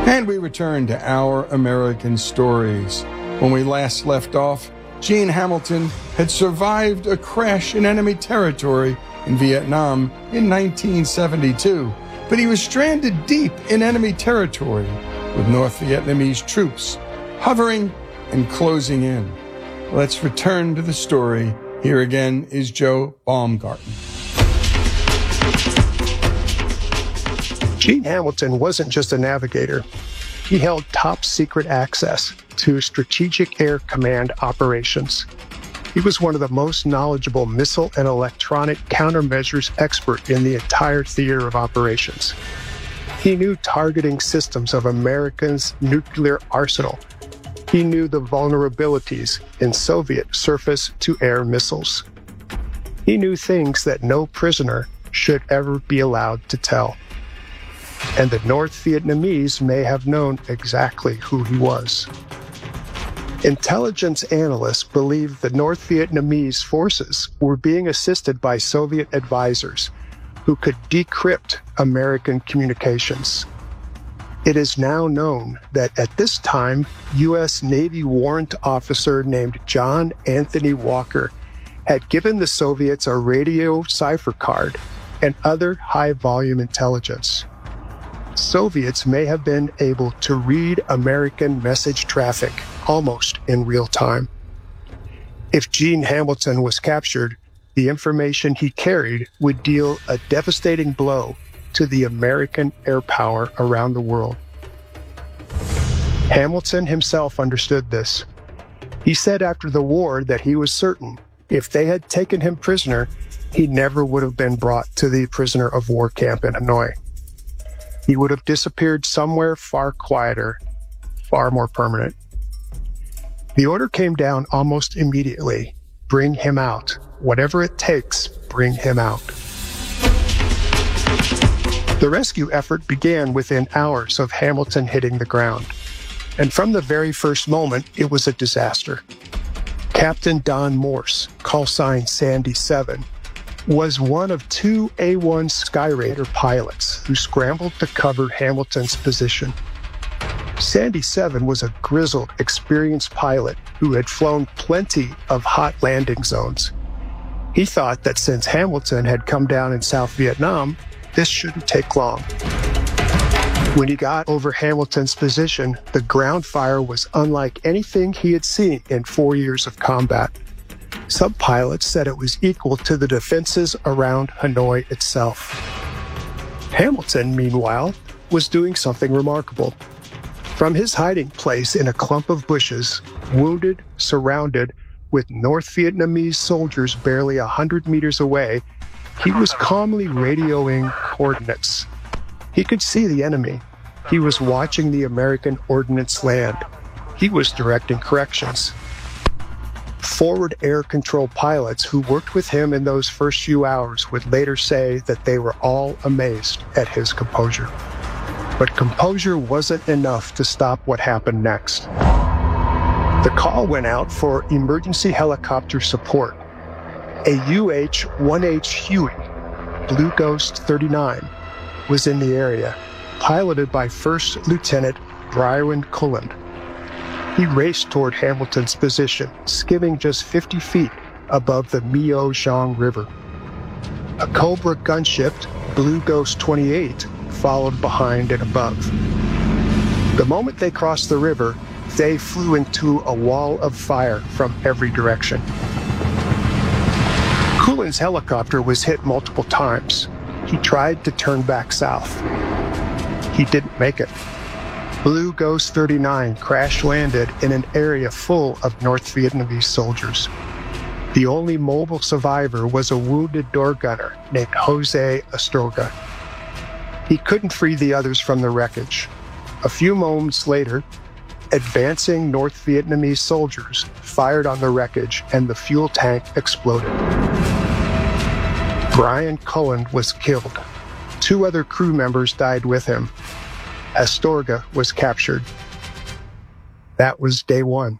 And we return to Our American Stories. When we last left off, Gene Hamilton had survived a crash in enemy territory in Vietnam in 1972, but he was stranded deep in enemy territory with North Vietnamese troops hovering and closing in. Let's return to the story. Here again is Joe Baumgarten. Gene Hamilton wasn't just a navigator. He held top-secret access to Strategic Air Command operations. He was one of the most knowledgeable missile and electronic countermeasures expert in the entire theater of operations. He knew targeting systems of America's nuclear arsenal. He knew the vulnerabilities in Soviet surface-to-air missiles. He knew things that no prisoner should ever be allowed to tell. And the North Vietnamese may have known exactly who he was. Intelligence analysts believed the North Vietnamese forces were being assisted by Soviet advisors who could decrypt American communications. It is now known that at this time, U.S. Navy warrant officer named John Anthony Walker had given the Soviets a radio cipher card and other high-volume intelligence. Soviets may have been able to read American message traffic almost in real time. If Gene Hamilton was captured, the information he carried would deal a devastating blow to the American air power around the world. Hamilton himself understood this. He said after the war that he was certain if they had taken him prisoner, he never would have been brought to the prisoner of war camp in Hanoi. He would have disappeared somewhere far quieter, far more permanent. The order came down almost immediately. Bring him out. Whatever it takes, bring him out. The rescue effort began within hours of Hamilton hitting the ground. And from the very first moment, it was a disaster. Captain Don Morse, call sign Sandy 7, was one of two A-1 Skyraider pilots who scrambled to cover Hamilton's position. Sandy 7 was a grizzled, experienced pilot who had flown plenty of hot landing zones. He thought that since Hamilton had come down in South Vietnam, this shouldn't take long. When he got over Hamilton's position, the ground fire was unlike anything he had seen in 4 years of combat. Some pilots said it was equal to the defenses around Hanoi itself. Hamilton, meanwhile, was doing something remarkable. From his hiding place in a clump of bushes, wounded, surrounded, with North Vietnamese soldiers barely 100 meters away, he was calmly radioing coordinates. He could see the enemy. He was watching the American ordnance land. He was directing corrections. Forward air control pilots who worked with him in those first few hours would later say that they were all amazed at his composure. But composure wasn't enough to stop what happened next. The call went out for emergency helicopter support. A UH-1H Huey, Blue Ghost 39, was in the area, piloted by First Lieutenant Bryan Cullen. He raced toward Hamilton's position, skimming just 50 feet above the Mio Zhang River. A Cobra gunship, Blue Ghost 28, followed behind and above. The moment they crossed the river, they flew into a wall of fire from every direction. Cullen's helicopter was hit multiple times. He tried to turn back south. He didn't make it. Blue Ghost 39 crash-landed in an area full of North Vietnamese soldiers. The only mobile survivor was a wounded door gunner named Jose Astorga. He couldn't free the others from the wreckage. A few moments later, advancing North Vietnamese soldiers fired on the wreckage and the fuel tank exploded. Bryan Cullen was killed. 2 other crew members died with him. Astorga was captured. That was day 1.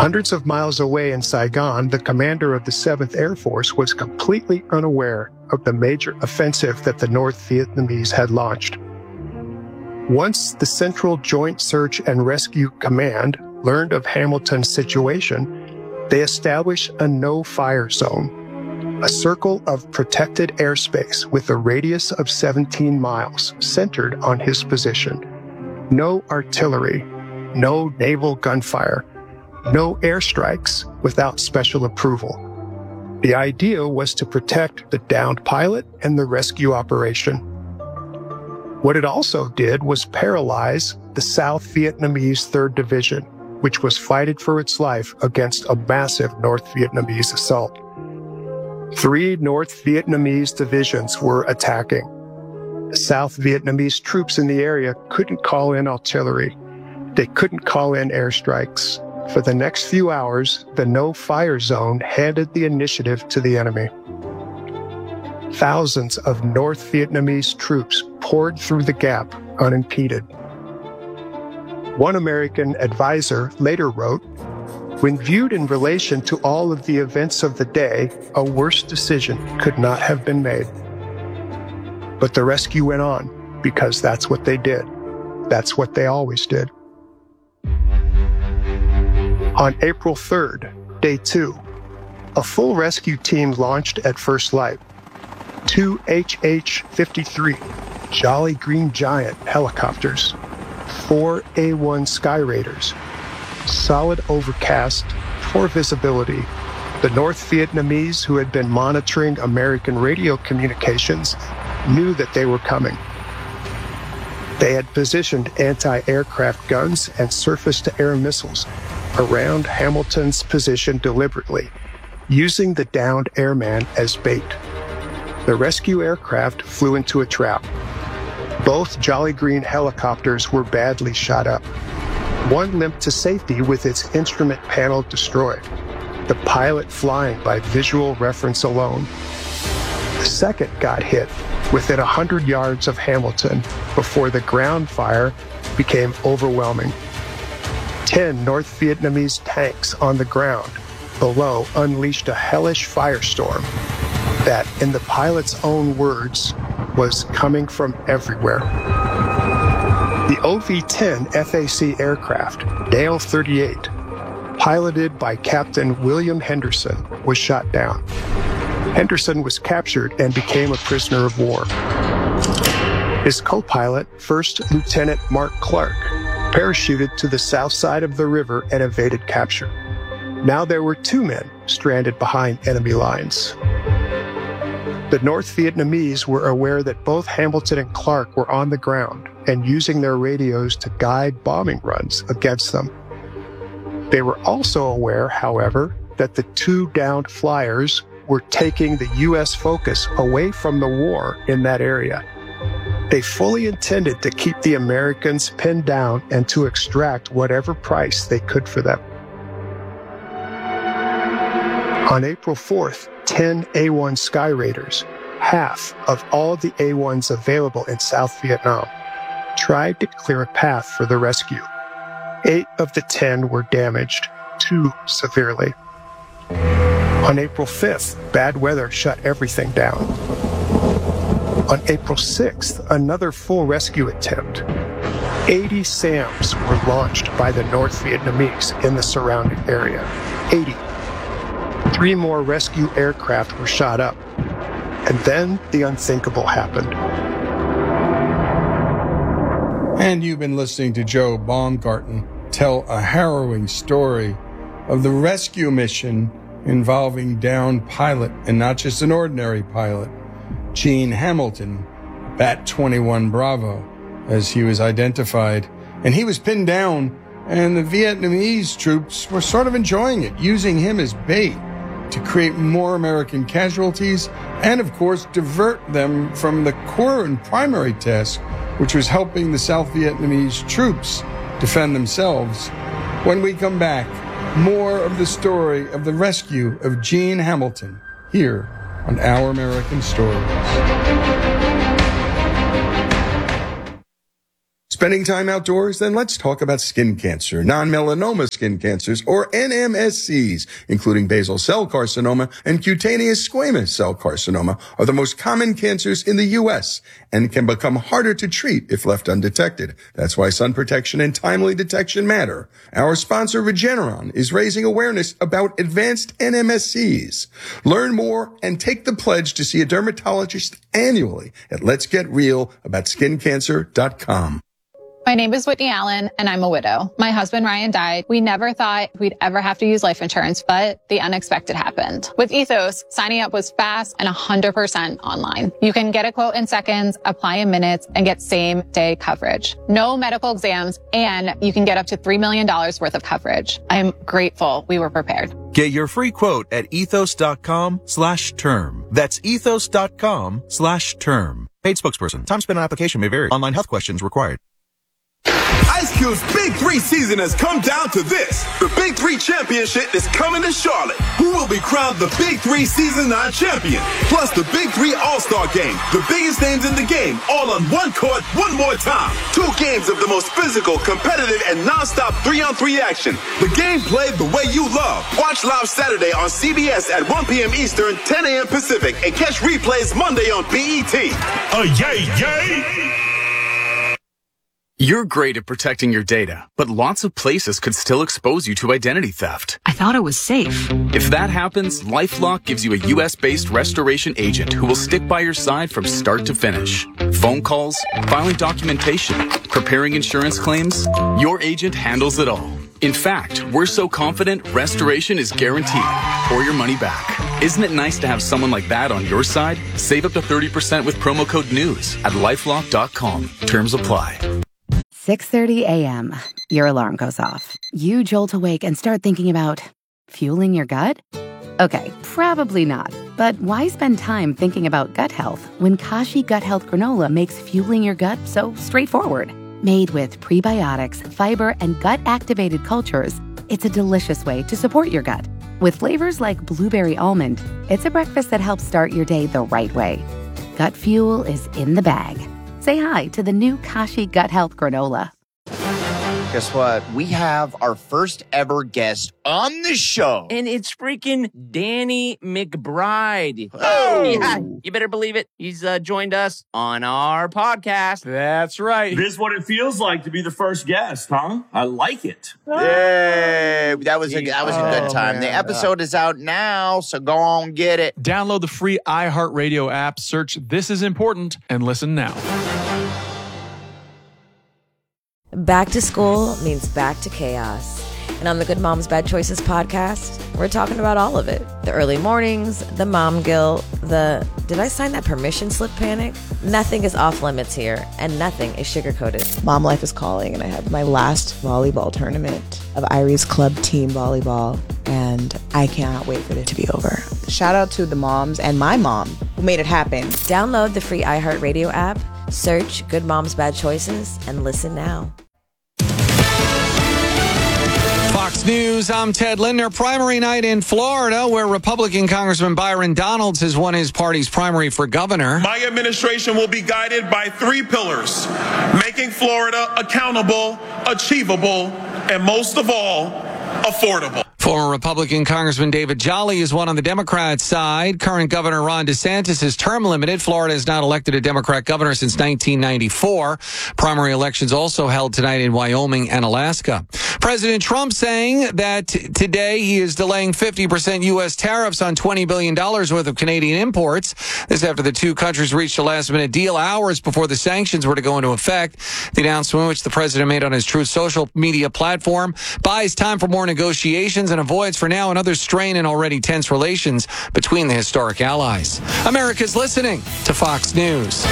Hundreds of miles away in Saigon, the commander of the 7th Air Force was completely unaware of the major offensive that the North Vietnamese had launched. Once the Central Joint Search and Rescue Command learned of Hamilton's situation, they established a no-fire zone, a circle of protected airspace with a radius of 17 miles centered on his position. No artillery, no naval gunfire, no airstrikes without special approval. The idea was to protect the downed pilot and the rescue operation. What it also did was paralyze the South Vietnamese 3rd Division, which was fighting for its life against a massive North Vietnamese assault. 3 North Vietnamese divisions were attacking. The South Vietnamese troops in the area couldn't call in artillery. They couldn't call in airstrikes. For the next few hours, the no-fire zone handed the initiative to the enemy. Thousands of North Vietnamese troops poured through the gap unimpeded. One American advisor later wrote, "When viewed in relation to all of the events of the day, a worse decision could not have been made." But the rescue went on, because that's what they did. That's what they always did. On April 3rd, day 2, a full rescue team launched at first light. 2 HH-53 Jolly Green Giant helicopters, 4 A-1 Sky Raiders, solid overcast, poor visibility. The North Vietnamese, who had been monitoring American radio communications, knew that they were coming. They had positioned anti-aircraft guns and surface-to-air missiles around Hamilton's position deliberately, using the downed airman as bait. The rescue aircraft flew into a trap. Both Jolly Green helicopters were badly shot up. One limped to safety with its instrument panel destroyed, the pilot flying by visual reference alone. The second got hit within 100 yards of Hamilton before the ground fire became overwhelming. 10 North Vietnamese tanks on the ground below unleashed a hellish firestorm that, in the pilot's own words, was coming from everywhere. The OV-10 FAC aircraft, Dale 38, piloted by Captain William Henderson, was shot down. Henderson was captured and became a prisoner of war. His co-pilot, First Lieutenant Mark Clark, parachuted to the south side of the river and evaded capture. Now there were 2 men stranded behind enemy lines. The North Vietnamese were aware that both Hamilton and Clark were on the ground and using their radios to guide bombing runs against them. They were also aware, however, that the 2 downed flyers were taking the U.S. focus away from the war in that area. They fully intended to keep the Americans pinned down and to extract whatever price they could for them. On April 4th, 10 A-1 Sky Raiders, half of all the A-1s available in South Vietnam, tried to clear a path for the rescue. 8 of the 10 were damaged, 2 severely. On April 5th, bad weather shut everything down. On April 6th, another full rescue attempt. 80 SAMs were launched by the North Vietnamese in the surrounding area. 80. 3 more rescue aircraft were shot up. And then the unthinkable happened. And you've been listening to Joe Baumgarten tell a harrowing story of the rescue mission involving downed pilot, and not just an ordinary pilot, Gene Hamilton, Bat 21 Bravo, as he was identified. And he was pinned down, and the Vietnamese troops were sort of enjoying it, using him as bait to create more American casualties and, of course, divert them from the core and primary task, which was helping the South Vietnamese troops defend themselves. When we come back, more of the story of the rescue of Gene Hamilton here on Our American Stories. Spending time outdoors? Then let's talk about skin cancer. Non-melanoma skin cancers, or NMSCs, including basal cell carcinoma and cutaneous squamous cell carcinoma, are the most common cancers in the U.S. and can become harder to treat if left undetected. That's why sun protection and timely detection matter. Our sponsor, Regeneron, is raising awareness about advanced NMSCs. Learn more and take the pledge to see a dermatologist annually at letsgetrealaboutSkinCancer.com. My name is Whitney Allen, and I'm a widow. My husband, Ryan, died. We never thought we'd ever have to use life insurance, but the unexpected happened. With Ethos, signing up was fast and 100% online. You can get a quote in seconds, apply in minutes, and get same-day coverage. No medical exams, and you can get up to $3 million worth of coverage. I'm grateful we were prepared. Get your free quote at ethos.com/term. That's ethos.com/term. Paid spokesperson. Time spent on application may vary. Online health questions required. Ice Cube's Big 3 season has come down to this. The Big 3 Championship is coming to Charlotte. Who will be crowned the Big 3 Season 9 champion? Plus the Big 3 All-Star Game. The biggest names in the game, all on one court, one more time. 2 games of the most physical, competitive, and non-stop 3-on-3 action. The game played the way you love. Watch live Saturday on CBS at 1 p.m. Eastern, 10 a.m. Pacific, and catch replays Monday on BET. Yay, yay! You're great at protecting your data, but lots of places could still expose you to identity theft. I thought it was safe. If that happens, LifeLock gives you a U.S.-based restoration agent who will stick by your side from start to finish. Phone calls, filing documentation, preparing insurance claims, your agent handles it all. In fact, we're so confident restoration is guaranteed or your money back. Isn't it nice to have someone like that on your side? Save up to 30% with promo code NEWS at LifeLock.com. Terms apply. 6:30 a.m. Your alarm goes off. You jolt awake and start thinking about fueling your gut? Okay, probably not. But why spend time thinking about gut health when Kashi Gut Health Granola makes fueling your gut so straightforward? Made with prebiotics, fiber, and gut-activated cultures, it's a delicious way to support your gut. With flavors like blueberry almond, it's a breakfast that helps start your day the right way. Gut fuel is in the bag. Say hi to the new Kashi Gut Health Granola. Guess what? We have our first ever guest on the show. And it's freaking Danny McBride. Oh! Yeah, you better believe it. He's joined us on our podcast. That's right. This is what it feels like to be the first guest, huh? I like it. Yay! That was a good time. Man. The episode is out now, so go on, get it. Download the free iHeartRadio app, search This Is Important, and listen now. Back to school means back to chaos. And on the Good Moms Bad Choices podcast, we're talking about all of it. The early mornings, the mom guilt, the did I sign that permission slip panic? Nothing is off limits here, and nothing is sugar-coated. Mom life is calling, and I had my last volleyball tournament of Irie's club team volleyball, and I cannot wait for it to be over. Shout out to the moms and my mom who made it happen. Download the free iHeartRadio app, search Good Moms Bad Choices, and listen now. Fox News, I'm Ted Lindner. Primary night in Florida, where Republican Congressman Byron Donalds has won his party's primary for governor. My administration will be guided by 3 pillars: making Florida accountable, achievable, and most of all, affordable. Former Republican Congressman David Jolly is one on the Democrat side. Current Governor Ron DeSantis is term limited. Florida has not elected a Democrat governor since 1994. Primary elections also held tonight in Wyoming and Alaska. President Trump saying that today he is delaying 50% U.S. tariffs on $20 billion worth of Canadian imports. This after the two countries reached a last-minute deal hours before the sanctions were to go into effect. The announcement, which the president made on his Truth social media platform, buys time for more negotiations and avoids for now another strain in already tense relations between the historic allies. America's listening to Fox News.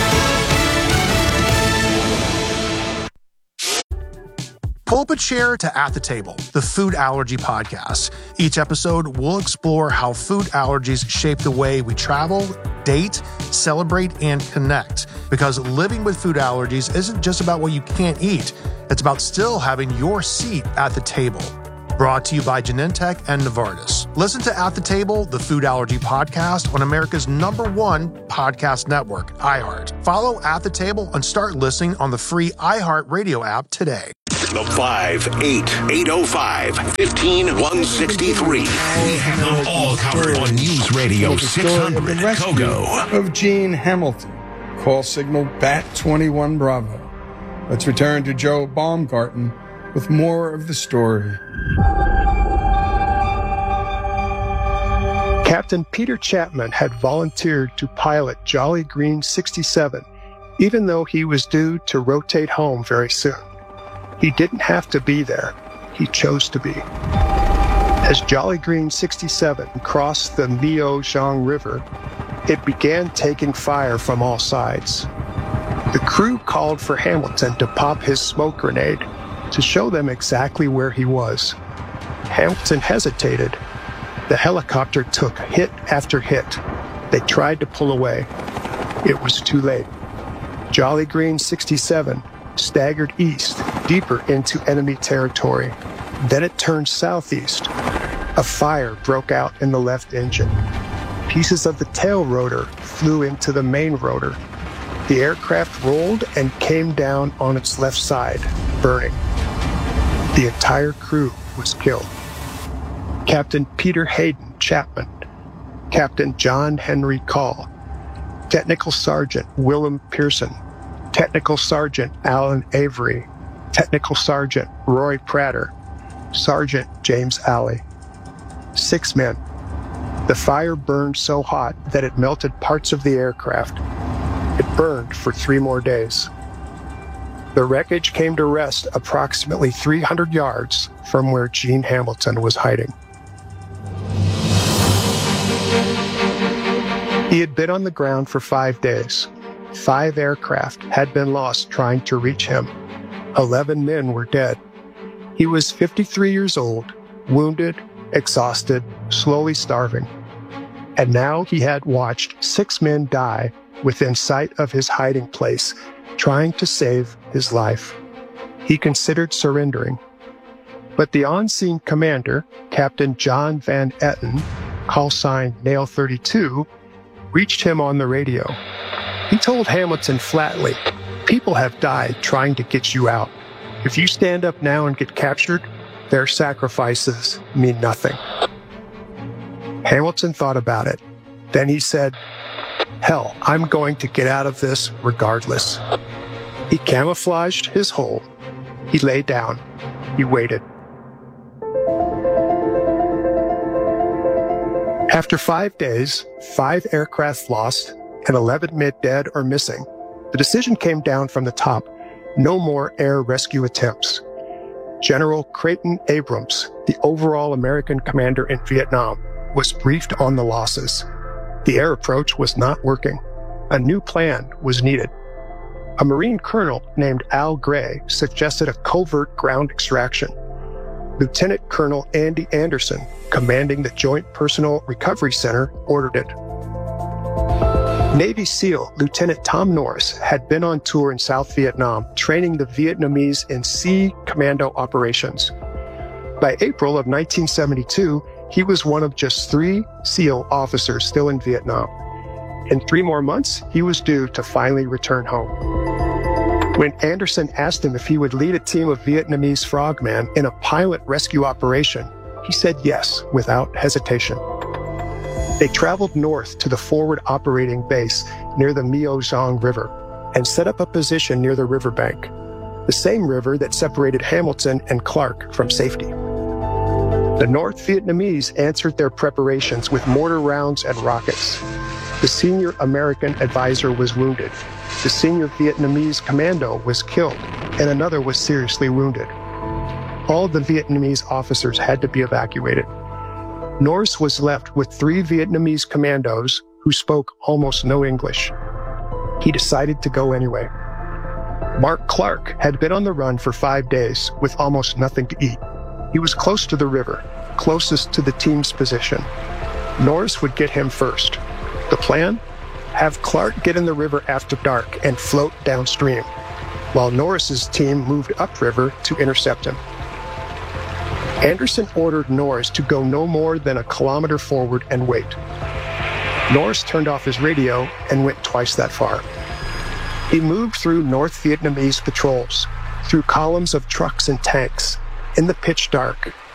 Pull up a chair to At the Table, the food allergy podcast. Each episode, we'll explore how food allergies shape the way we travel, date, celebrate, and connect. Because living with food allergies isn't just about what you can't eat. It's about still having your seat at the table. Brought to you by Genentech and Novartis. Listen to At the Table, the food allergy podcast on America's #1 podcast network, iHeart. Follow At the Table and start listening on the free iHeart Radio app today. The 58805-15163. We have them all covered on News Radio 600 Kogo. Of Gene Hamilton. Call signal BAT 21 Bravo. Let's return to Joe Baumgarten with more of the story. Captain Peter Chapman had volunteered to pilot Jolly Green 67, even though he was due to rotate home very soon. He didn't have to be there. He chose to be. As Jolly Green 67 crossed the Miao-Zhang River, it began taking fire from all sides. The crew called for Hamilton to pop his smoke grenade to show them exactly where he was. Hamilton hesitated. The helicopter took hit after hit. They tried to pull away. It was too late. Jolly Green 67 staggered east, deeper into enemy territory. Then it turned southeast. A fire broke out in the left engine. Pieces of the tail rotor flew into the main rotor. The aircraft rolled and came down on its left side, burning. The entire crew was killed. Captain Peter Hayden Chapman, Captain John Henry Call, Technical Sergeant Willem Pearson, Technical Sergeant Alan Avery, Technical Sergeant Roy Prater, Sergeant James Alley. 6 men. The fire burned so hot that it melted parts of the aircraft. It burned for 3 more days. The wreckage came to rest approximately 300 yards from where Gene Hamilton was hiding. He had been on the ground for 5 days. 5 aircraft had been lost trying to reach him. 11 men were dead. He was 53 years old, wounded, exhausted, slowly starving. And now he had watched 6 men die within sight of his hiding place, trying to save his life. He considered surrendering. But the on-scene commander, Captain John Van Etten, call sign Nail 32, reached him on the radio. He told Hamilton flatly, "People have died trying to get you out. If you stand up now and get captured, their sacrifices mean nothing." Hamilton thought about it. Then he said, "Hell, I'm going to get out of this regardless." He camouflaged his hole. He lay down. He waited. After 5 days, 5 aircraft lost, and 11 men dead or missing, the decision came down from the top: no more air rescue attempts. General Creighton Abrams, the overall American commander in Vietnam, was briefed on the losses. The air approach was not working. A new plan was needed. A Marine colonel named Al Gray suggested a covert ground extraction. Lieutenant Colonel Andy Anderson, commanding the Joint Personnel Recovery Center, ordered it. Navy SEAL Lieutenant Tom Norris had been on tour in South Vietnam, training the Vietnamese in sea commando operations. By April of 1972, he was one of just 3 SEAL officers still in Vietnam. In 3 more months, he was due to finally return home. When Anderson asked him if he would lead a team of Vietnamese frogmen in a pilot rescue operation, he said yes without hesitation. They traveled north to the forward operating base near the Miao-Zhang River and set up a position near the riverbank, the same river that separated Hamilton and Clark from safety. The North Vietnamese answered their preparations with mortar rounds and rockets. The senior American advisor was wounded. The senior Vietnamese commando was killed, and another was seriously wounded. All the Vietnamese officers had to be evacuated. Norris was left with 3 Vietnamese commandos who spoke almost no English. He decided to go anyway. Mark Clark had been on the run for 5 days with almost nothing to eat. He was close to the river, closest to the team's position. Norris would get him first. The plan? Have Clark get in the river after dark and float downstream, while Norris's team moved upriver to intercept him. Anderson ordered Norris to go no more than a kilometer forward and wait. Norris turned off his radio and went twice that far. He moved through North Vietnamese patrols, through columns of trucks and tanks, in the pitch dark,